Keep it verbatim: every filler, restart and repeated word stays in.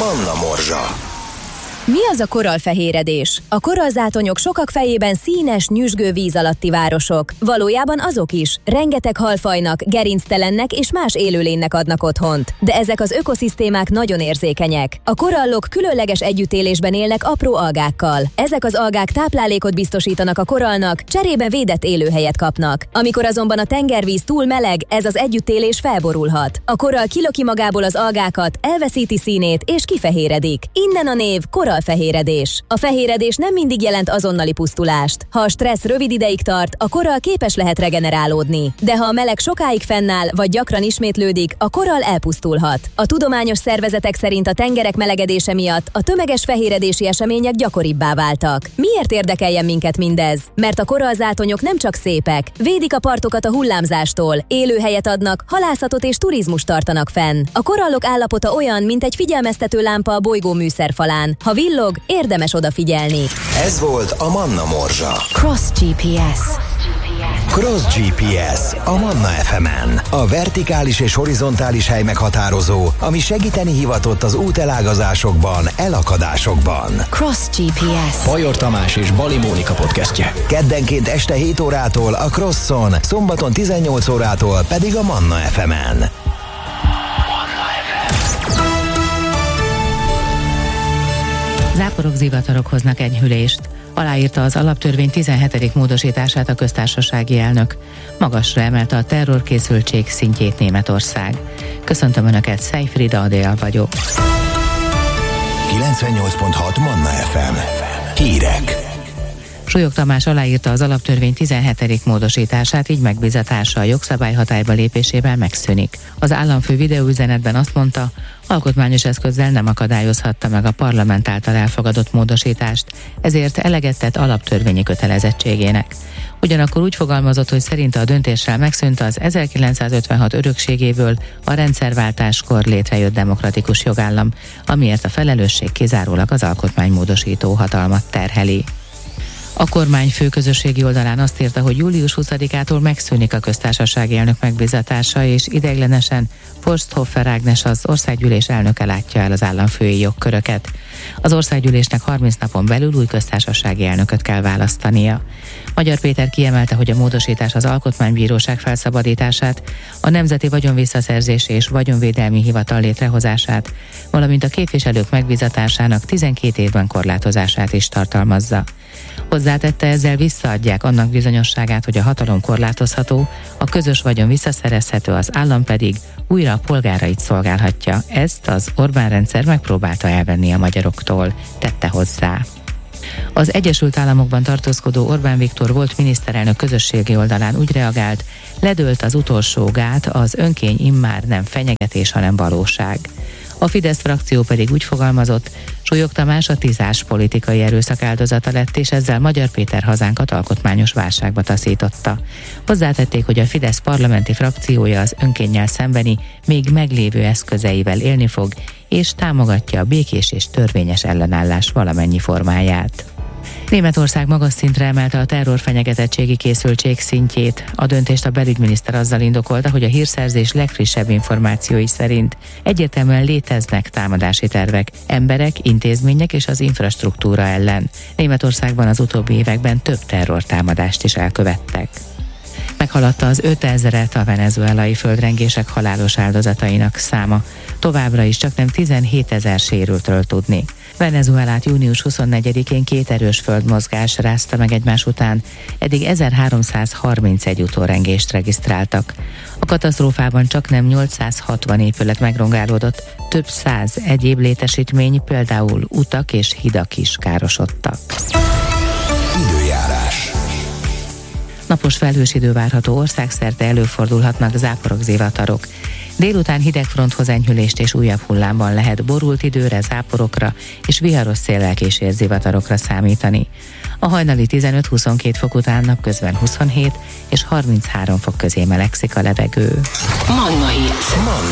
Manna Morzsa. Mi az a korallfehéredés? A korallzátonyok sokak fejében színes, nyüzsgő víz alatti városok. Valójában azok is. Rengeteg halfajnak, gerinctelennek és más élőlénynek adnak otthont. De ezek az ökoszisztémák nagyon érzékenyek. A korallok különleges együttélésben élnek apró algákkal. Ezek az algák táplálékot biztosítanak a korallnak, cserébe védett élőhelyet kapnak. Amikor azonban a tengervíz túl meleg, ez az együttélés felborulhat. A korall kilöki magából az algákat, elveszíti színét és kifehéredik. Innen a név korall fehéredés. A fehéredés nem mindig jelent azonnali pusztulást. Ha a stressz rövid ideig tart, a korall képes lehet regenerálódni. De ha a meleg sokáig fennáll, vagy gyakran ismétlődik, a korall elpusztulhat. A tudományos szervezetek szerint a tengerek melegedése miatt a tömeges fehéredési események gyakoribbá váltak. Miért érdekeljen minket mindez? Mert a korallzátonyok nem csak szépek, védik a partokat a hullámzástól, élőhelyet adnak, halászatot és turizmust tartanak fenn. A korallok állapota olyan, mint egy figyelmeztető lámpa a bolygó műszerfalán. Ha villog, érdemes odafigyelni. Ez volt a Manna Morzsa. Cross gé pé es. Cross gé pé es a Manna ef emen. A vertikális és horizontális hely meghatározó, ami segíteni hivatott az útelágazásokban, elakadásokban. Cross gé pé es. Bajor Tamás és Bali Mónika podcastje. Keddenként este hét órától a Crosson, szombaton tizennyolc órától pedig a Manna ef emen. Záporok, zivatarok hoznak enyhülést. Aláírta az alaptörvény tizenhetedik módosítását a köztársasági elnök. Magasra emelte a terrorkészültség szintjét Németország. Köszöntöm Önöket, Szejfrida Adél vagyok. kilencvennyolc pont hat Manna ef em. Hírek. Súlyog Tamás aláírta az alaptörvény tizenhetedik módosítását, így megbízatása a jogszabály hatályba lépésével megszűnik. Az államfő videóüzenetben azt mondta, alkotmányos eszközzel nem akadályozhatta meg a parlament által elfogadott módosítást, ezért eleget tett alaptörvényi kötelezettségének. Ugyanakkor úgy fogalmazott, hogy szerinte a döntéssel megszűnt az ezerkilencszázötvenhat örökségéből a rendszerváltáskor létrejött demokratikus jogállam, amiért a felelősség kizárólag az alkotmánymódosító hatalmat terheli. A kormány főközösségi oldalán azt írta, hogy július huszadikától megszűnik a köztársasági elnök megbízatása, és ideiglenesen Forsthofer Ágnes, az országgyűlés elnöke látja el az államfői jogköröket. Az országgyűlésnek harminc napon belül új köztársasági elnököt kell választania. Magyar Péter kiemelte, hogy a módosítás az Alkotmánybíróság felszabadítását, a Nemzeti Vagyonvisszaszerzési és Vagyonvédelmi Hivatal létrehozását, valamint a képviselők megbízatásának tizenkét évben korlátozását is tartalmazza. Hozzátette, ezzel visszaadják annak bizonyosságát, hogy a hatalom korlátozható, a közös vagyon visszaszerezhető, az állam pedig újra a polgárait szolgálhatja. Ezt az Orbán rendszer megpróbálta elvenni a magyaroktól, tette hozzá. Az Egyesült Államokban tartózkodó Orbán Viktor volt miniszterelnök közösségi oldalán úgy reagált, ledőlt az utolsó gát, az önkény immár nem fenyegetés, hanem valóság. A Fidesz frakció pedig úgy fogalmazott, Súlyog Tamás a tízás politikai erőszak áldozata lett, és ezzel Magyar Péter hazánkat alkotmányos válságba taszította. Hozzátették, hogy a Fidesz parlamenti frakciója az önkénnyel szembeni, még meglévő eszközeivel élni fog, és támogatja a békés és törvényes ellenállás valamennyi formáját. Németország magas szintre emelte a terrorfenyegetettségi készültség szintjét. A döntést a belügyminiszter azzal indokolta, hogy a hírszerzés legfrissebb információi szerint egyértelműen léteznek támadási tervek, emberek, intézmények és az infrastruktúra ellen. Németországban az utóbbi években több terrortámadást is elkövettek. Meghaladta az ötezret a venezuelai földrengések halálos áldozatainak száma. Továbbra is csaknem tizenhétezer sérültről tudni. Venezuelát június huszonnegyedikén két erős földmozgás rázta meg egymás után, eddig ezerháromszázharmincegy utórengést regisztráltak. A katasztrófában csaknem nyolcszázhatvan épület megrongálódott, több száz egyéb létesítmény, például utak és hidak is károsodtak. Időjárás. Napos felhős idő várható, országszerte előfordulhatnak záporok, zivatarok. Délután hidegfronthoz enyhülést és újabb hullámban lehet borult időre, záporokra és viharos széllel kísért zivatarokra számítani. A hajnali tizenöt-huszonkét fok után napközben huszonhét és harminchárom fok közé melegszik a levegő. Manna Hit. Manna